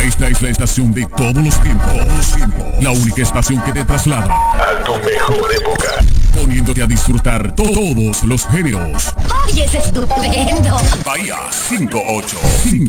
Esta es la estación de todos los tiempos. La única estación que te traslada a tu mejor época, poniéndote a disfrutar todos los géneros. ¡Oye, es estupendo! Bahía 58.